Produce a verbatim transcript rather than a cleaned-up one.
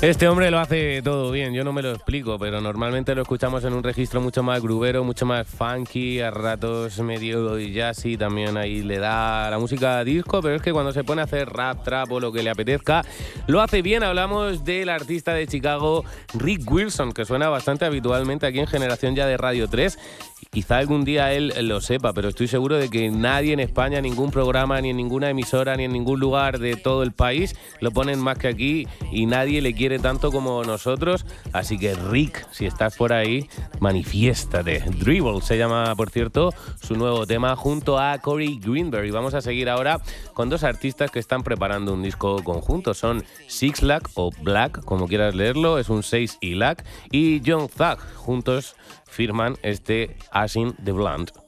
Este hombre lo hace todo bien, yo no me lo explico, pero normalmente lo escuchamos en un registro mucho más groovero, mucho más funky, a ratos medio jazzy, también ahí le da la música disco, pero es que cuando se pone a hacer rap, trap o lo que le apetezca, lo hace bien. Hablamos del artista de Chicago, Rick Wilson, que suena bastante habitualmente aquí en Generación Ya de Radio tres. Quizá algún día él lo sepa, pero estoy seguro de que nadie en España, ningún programa, ni en ninguna emisora, ni en ningún lugar de todo el país lo ponen más que aquí y nadie le quiere tanto como nosotros. Así que Rick, si estás por ahí, manifiéstate. Dribble se llama, por cierto, su nuevo tema junto a Corey Greenberg. Y vamos a seguir ahora con dos artistas que están preparando un disco conjunto. Son Six Lack o Black, como quieras leerlo, es un seis y Lack, y Young Thug. Juntos firman este Ashin the Blunt.